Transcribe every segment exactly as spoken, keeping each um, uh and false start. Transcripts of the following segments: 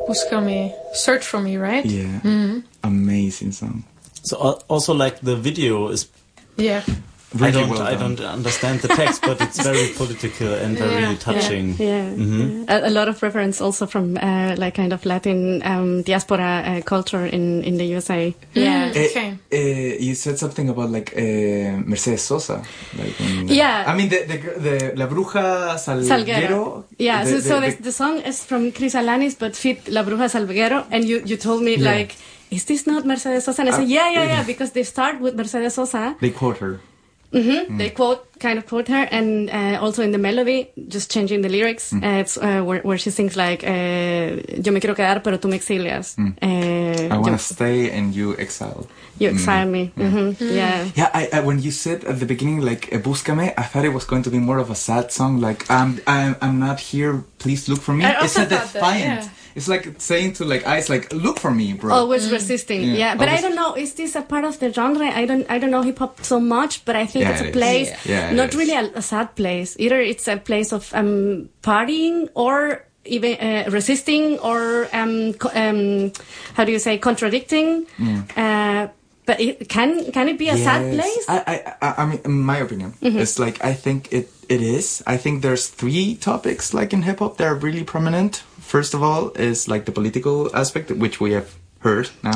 Búscame, Search for Me, right? Yeah. Mm-hmm. Amazing song. So uh, also like the video is. Yeah. Really I don't. Well I don't understand the text, but it's very political and very yeah, touching. Yeah, yeah, mm-hmm. yeah. A, a lot of reference also from uh, like kind of Latin um, diaspora uh, culture in, in the U S A. Yeah. Uh, okay. Uh, you said something about like uh, Mercedes Sosa. Like in, yeah. I mean the the, the La Bruja Salguero. Salguero. Yeah. The, so the, so the, the, the song is from Chris Alanis, but fit La Bruja Salguero, and you you told me yeah. like, is this not Mercedes Sosa? And I uh, said, yeah, yeah, yeah, because they start with Mercedes Sosa. They quote her. Mm-hmm. Mm. They quote, kind of quote her, and uh, also in the melody, just changing the lyrics. Mm. Uh, it's uh, where, where she sings like, uh, "Yo me quiero quedar, pero tú me exilias." Mm. Uh, I want to stay, and you exile. You exile mm. me. Mm-hmm. Mm. Yeah. Yeah. I, I, when you said at the beginning, like uh, "Búscame," I thought it was going to be more of a sad song, like "I'm, I'm, I'm not here. Please look for me." I it's a defiant. That, yeah. It's like saying to like eyes, like look for me, bro. Always mm. resisting, yeah. yeah. But Always. I don't know. Is this a part of the genre? I don't. I don't know hip hop so much, but I think yeah, it's a it place, yeah. Yeah, not really a, a sad place. Either it's a place of um, partying or even uh, resisting or um, co- um, how do you say contradicting. Mm. Uh, but it, can can it be a yes. sad place? I, I I mean, in my opinion, mm-hmm. it's like I think it it is. I think there's three topics like in hip hop that are really prominent. First of all is like the political aspect, which we have heard now.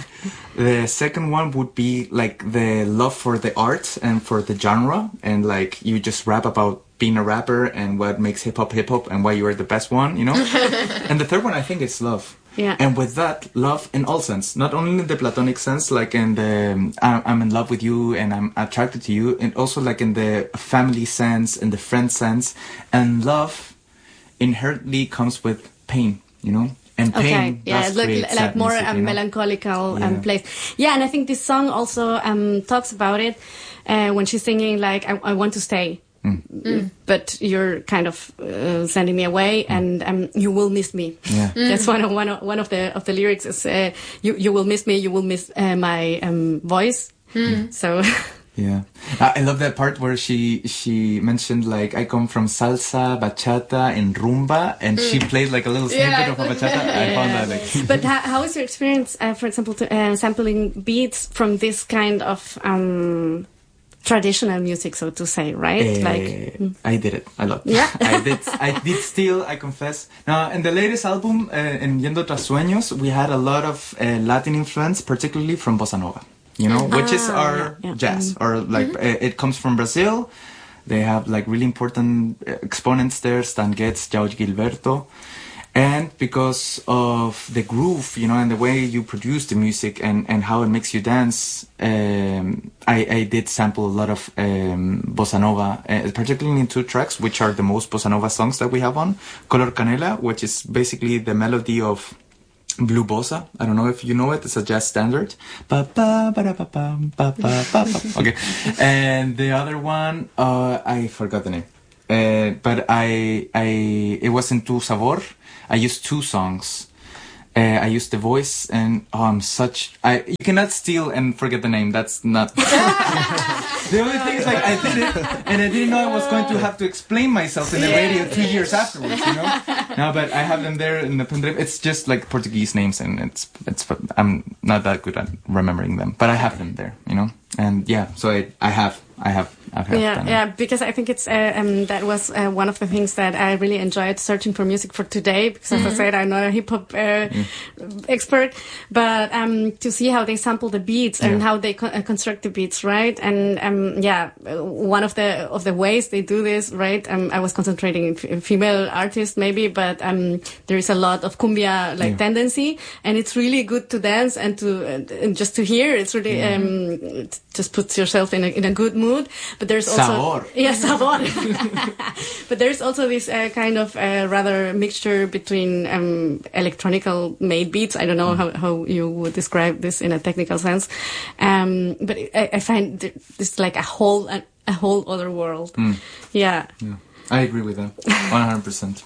The second one would be like the love for the art and for the genre, and like you just rap about being a rapper and what makes hip hop hip hop and why you are the best one, you know. And the third one I think is love. Yeah. And with that, love in all sense, not only in the platonic sense, like in the um, I'm in love with you and I'm attracted to you, and also like in the family sense, in the friend sense, and love inherently comes with pain, you know. And pain okay, yeah, does look create like more sadness, um, you know? melancholical yeah. um, place. Yeah, and I think this song also um, talks about it uh, when she's singing like, I, I want to stay. Mm. Mm. But you're kind of uh, sending me away, mm. and um, you will miss me. Yeah. Mm. That's one of one of one of the of the lyrics is uh, you you will miss me, you will miss uh, my um, voice. Mm. So. Yeah, I love that part where she she mentioned like I come from salsa, bachata, and rumba, and mm. she played like a little snippet yeah. of a bachata. yeah. I found that like. But how, how is your experience, uh, for example, to, uh, sampling beats from this kind of um, traditional music, so to say, right? Uh, like mm. I did it a lot. Yeah, I did. I did still. I confess. Now, in the latest album, uh, in Yendo Tras Sueños, we had a lot of uh, Latin influence, particularly from bossa nova. You know, which ah, is our yeah, yeah. jazz, mm-hmm. or like mm-hmm. uh, it comes from Brazil. They have like really important exponents there, Stan Getz, João Gilberto. And because of the groove, you know, and the way you produce the music and, and how it makes you dance, um, I, I did sample a lot of um, bossa nova, uh, particularly in two tracks, which are the most bossa nova songs that we have on. Color Canela, which is basically the melody of Blue Bossa. I don't know if you know it. It's a jazz standard. Ba ba ba ba ba ba ba ba. Okay. And the other one, uh, I forgot the name. Uh, but I, I, it was in Tu Sabor. I used two songs. Uh, I used the voice, and oh, I'm such. I you cannot steal and forget the name. That's not. The only thing is, like, I did it, and I didn't know I was going to have to explain myself in the radio two years afterwards. You know. No, but I have them there in the pendrive. It's just like Portuguese names, and it's it's. I'm not that good at remembering them, but I have them there. You know, and yeah. So I I have I have. Okay, yeah, yeah, because I think it's uh, um, that was uh, one of the things that I really enjoyed searching for music for today. Because mm-hmm. as I said, I'm not a hip hop uh, mm. expert, but um, to see how they sample the beats and yeah. how they co- uh, construct the beats, right? And um, yeah, one of the of the ways they do this, right? Um, I was concentrating in f- female artists maybe, but um, there is a lot of cumbia like yeah. tendency, and it's really good to dance and to uh, and just to hear. It's really yeah. um, it just puts yourself in a in a good mood. But there's also sabor. Yeah, sabor. But there's also this uh, kind of uh, rather mixture between um, electronical made beats. I don't know mm. how, how you would describe this in a technical sense, um, but I, I find this like a whole a, a whole other world. Mm. Yeah. yeah, I agree with that one hundred percent.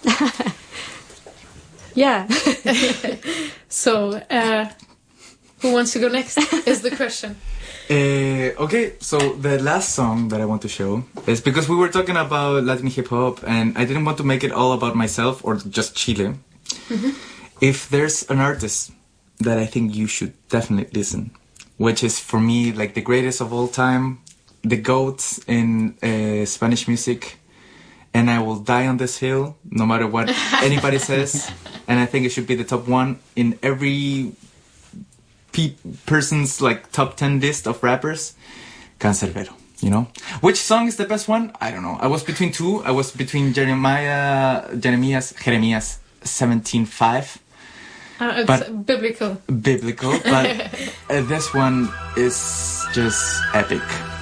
Yeah. So, uh, who wants to go next? Is the question. Uh, okay, so the last song that I want to show is because we were talking about Latin hip hop, and I didn't want to make it all about myself or just Chile. Mm-hmm. if there's an artist that I think you should definitely listen, which is for me like the greatest of all time, the GOAT in uh, Spanish music, and I will die on this hill no matter what anybody says, and I think it should be the top one in every pe- person's like top ten list of rappers, Canserbero. You know, which song is the best one? I don't know. I was between two. I was between Jeremiah, Jeremias, Jeremias seventeen five. Uh, it's but biblical. Biblical, but uh, this one is just epic.